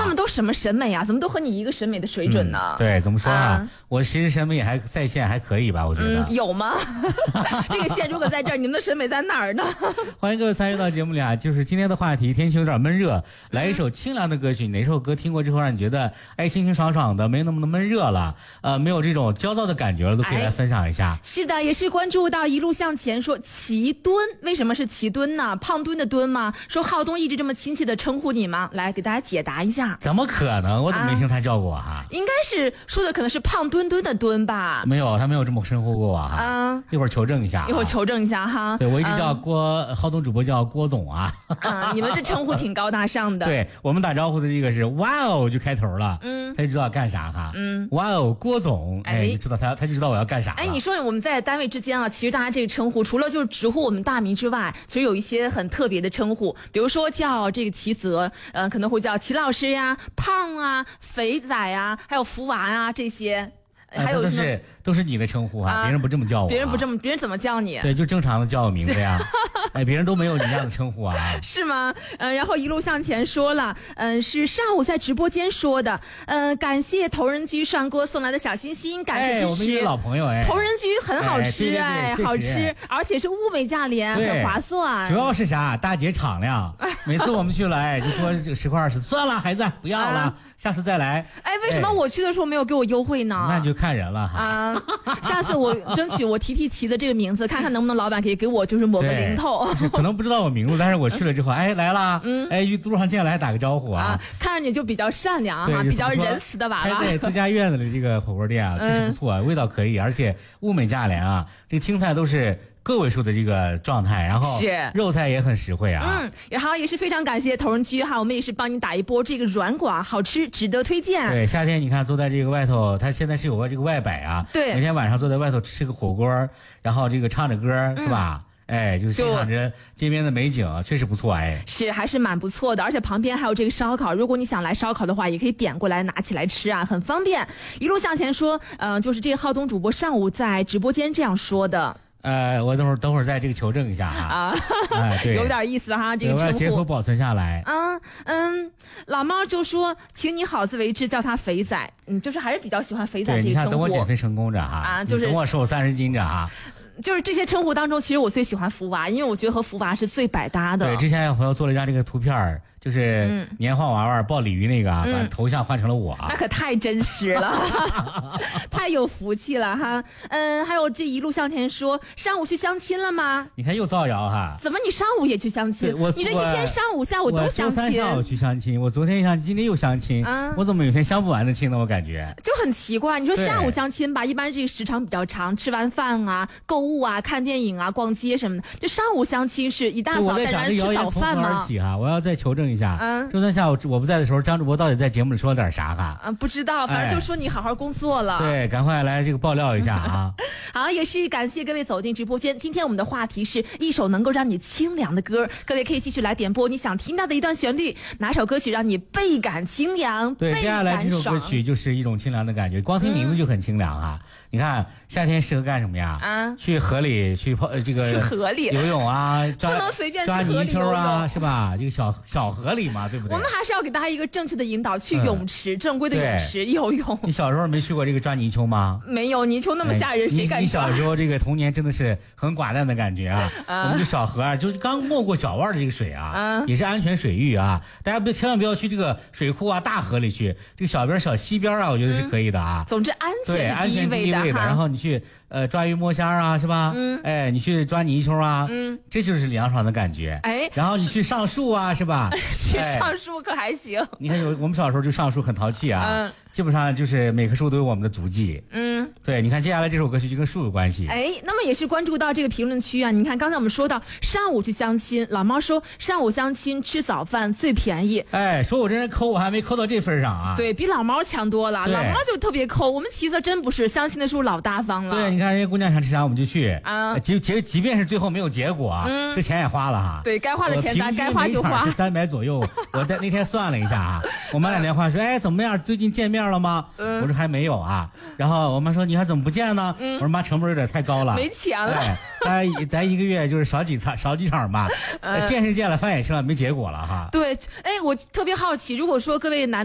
他们都什么审美啊？怎么都和你一个审美的水准呢？ 对，怎么说啊？我其实审美还在线还可以吧，我觉得。 有吗？这个线如果在这儿，你们的审美在哪儿呢？ 欢迎各位参与到节目里啊！就是今天的话题，天气有点闷热，来一首清凉的歌曲，哪首歌听过之后让你觉得心情爽爽的，没那么闷热了，没有这种焦躁的感觉了，都可以来分享一下。 是的，也是关注到一路向前说齐墩，为什么是齐墩呢？胖墩的墩吗？说浩东一直这么亲切的称呼你吗？来给大家解答一下。 怎么可能？我怎么没听他叫过哈？ 应该是说的可能是胖墩墩的墩吧？ 没有，他没有这么称呼过我哈。一会儿求证一下。 一会儿求证一下哈。 对，我一直叫浩东主播叫郭总啊。 你们这称呼挺高大上的。 对，我们打招呼的这个是哇哦就开头了，他就知道干啥哈。哇哦郭总，就知道他就知道我要干啥。 你说我们在单位之间啊，其实大家这个称呼除了就是直呼我们大名之外，其实有一些很特别的称呼，比如说叫这个齐泽，可能会叫齐老师呀、胖啊、肥仔啊，还有福娃啊这些。还有都是你的称呼啊，别人不这么叫我。 别人怎么叫你？ 对，就正常的叫我名字呀。别人都没有你这样的称呼啊。 是吗？然后一路向前说了，是上午在直播间说的，感谢头人居涮锅送来的小心心，感谢支持。 我们一个老朋友头人居很好吃对好吃，而且是物美价廉，很划算。 主要是啥？大姐敞亮，每次我们去了，就多这个10块20，算了，孩子不要了。下次再来。 为什么我去的时候没有给我优惠呢？ 那就看人了哈。 下次我争取我提齐的这个名字，看看能不能老板可以给我就是抹个零头。 可能不知道我名字，但是我去了之后，来了，路上见了还打个招呼啊。 看着你就比较善良哈，比较仁慈的娃娃。 对，自家院子里这个火锅店啊，确实不错，味道可以，而且物美价廉啊，这个青菜都是个位数的这个状态，然后肉菜也很实惠啊。 然后也是非常感谢头人居哈，我们也是帮你打一波这个软寡，好吃，值得推荐。 对，夏天你看坐在这个外头，它现在是有个这个外摆啊， 对， 每天晚上坐在外头吃个火锅，然后这个唱着歌，是吧？就欣赏着街边的美景，确实不错是还是蛮不错的，而且旁边还有这个烧烤，如果你想来烧烤的话，也可以点过来拿起来吃啊，很方便。一路向前说，就是这个浩东主播上午在直播间这样说的。 我等会儿再这个求证一下哈。对， 有点意思哈，这个称呼我要截图保存下来。 老猫就说，请你好自为之，叫他肥仔。就是还是比较喜欢肥仔这个称呼。 你看，等我减肥成功着哈，就是等我瘦30斤着啊。 就是这些称呼当中，其实我最喜欢福娃，因为我觉得和福娃是最百搭的。 对，之前有朋友做了一张这个图片，就是年画娃娃抱鲤鱼那个，把头像换成了我。 那可太真实了，太有福气了哈。还有这一路向前说，上午去相亲了吗？ 你看又造谣哈。 怎么你上午也去相亲？你这一天上午下午都相亲。 我周3下午去相亲，我昨天相亲，今天又相亲。我怎么有天相不完的亲呢？我感觉就很奇怪。你说下午相亲吧，一般这个时长比较长，吃完饭啊、购物啊、看电影啊、逛街什么的。这上午相亲是一大早带人吃早饭吗？ 我要再求证一下。周3下午我不在的时候，张主播到底在节目里说了点啥哈？ 不知道，反正就说你好好工作了。 对，赶快来这个爆料一下啊！ 好，也是感谢各位走进直播间。今天我们的话题是一首能够让你清凉的歌，各位可以继续来点播你想听到的一段旋律，哪首歌曲让你倍感清凉？ 对，接下来这首歌曲就是一种清凉的感觉，光听名字就很清凉啊！你看夏天适合干什么呀？去河里去泡这个去河里游泳啊， 不能随便抓泥鳅啊，是吧？这个小河里嘛，对不对？ 我们还是要给大家一个正确的引导，去泳池，正规的泳池游泳。 你小时候没去过这个抓泥鳅吗？ 没有，泥鳅那么吓人，谁敢抓？ 你小时候这个童年真的是很寡淡的感觉啊！我们就小河啊，就是刚没过脚腕的这个水啊，也是安全水域啊，大家千万不要去这个水库啊、大河里去，这个小溪边啊，我觉得是可以的啊。 总之安全第一位的。 然后你去抓鱼摸虾啊，是吧？你去抓泥鳅啊，这就是凉爽的感觉。然后你去上树啊，是吧？ 去上树可还行。 你看我们小时候就上树很淘气啊，基本上就是每棵树都有我们的足迹。对，你看接下来这首歌曲就跟树有关系。 那么也是关注到这个评论区啊，你看刚才我们说到上午去相亲，老猫说上午相亲吃早饭最便宜。 说我这人抠，我还没抠到这份上啊。 对，比老猫强多了，老猫就特别抠，我们齐泽真不是，相亲的时候老大方了。 对，你看人家姑娘想吃啥我们就去啊，即便是最后没有结果，这钱也花了哈。 对，该花的钱咱该花就花。 是300左右，我那天算了一下啊，我妈打电话说，怎么样？最近见面了吗？我说还没有啊。然后我妈说你还怎么不见呢？我说妈，成本有点太高了， 没钱了。 咱一个月就是少几场吧，见是见了，饭也吃了，没结果了哈。 对，我特别好奇，如果说各位男